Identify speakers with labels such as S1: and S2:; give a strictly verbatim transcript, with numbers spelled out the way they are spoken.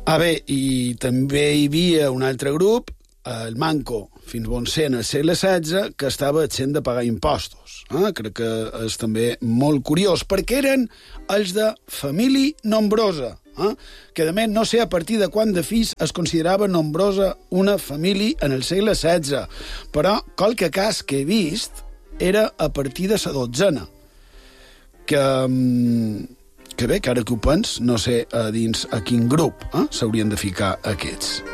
S1: Ah, bé, i també hi havia un altre grup, el Manco, fins bon cent al segle setze, que estava exempt de pagar impostos. Eh? Crec que és també molt curiós, perquè eren els de família nombrosa, eh? que a més no sé a partir de quan de fills es considerava nombrosa una família en el segle setze, però qualque cas que he vist era a partir de la dotzena, que... que bé, que ara que ho pens, no sé a dins a quin grup eh, s'haurien de ficar aquests.